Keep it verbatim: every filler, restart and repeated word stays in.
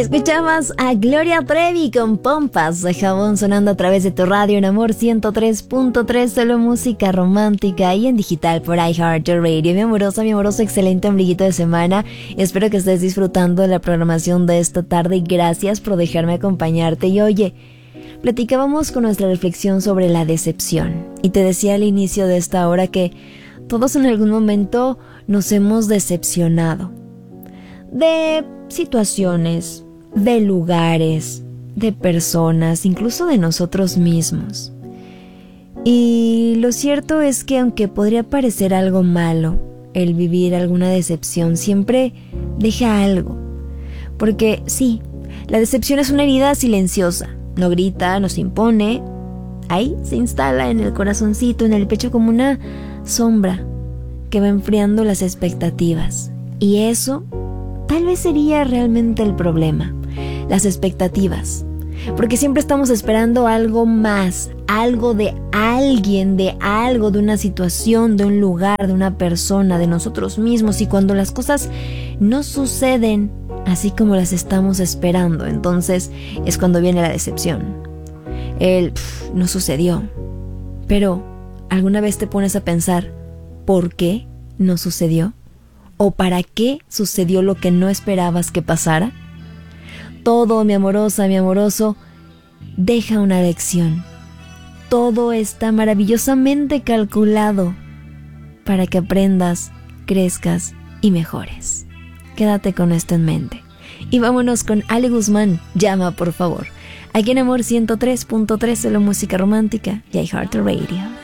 Escuchabas a Gloria Trevi con Pompas de Jabón sonando a través de tu radio en Amor ciento tres punto tres, solo música romántica y en digital por iHeartRadio. Mi amorosa, mi amoroso, excelente ombliguito de semana. Espero que estés disfrutando de la programación de esta tarde y gracias por dejarme acompañarte. Y oye, platicábamos con nuestra reflexión sobre la decepción y te decía al inicio de esta hora que todos en algún momento nos hemos decepcionado de situaciones, de lugares, de personas, incluso de nosotros mismos. Y lo cierto es que aunque podría parecer algo malo el vivir alguna decepción, siempre deja algo. Porque sí, la decepción es una herida silenciosa, no grita, no se impone, ahí se instala en el corazoncito, en el pecho como una sombra que va enfriando las expectativas. Y eso tal vez sería realmente el problema, las expectativas, porque siempre estamos esperando algo más, algo de alguien, de algo, de una situación, de un lugar, de una persona, de nosotros mismos, y cuando las cosas no suceden así como las estamos esperando, entonces es cuando viene la decepción. El pff, no sucedió. Pero, ¿alguna vez te pones a pensar por qué no sucedió? ¿O para qué sucedió lo que no esperabas que pasara? Todo, mi amorosa, mi amoroso, deja una lección. Todo está maravillosamente calculado para que aprendas, crezcas y mejores. Quédate con esto en mente. Y vámonos con Ale Guzmán, Llama por favor. Aquí en Amor ciento tres punto tres, solo música romántica y iHeartRadio.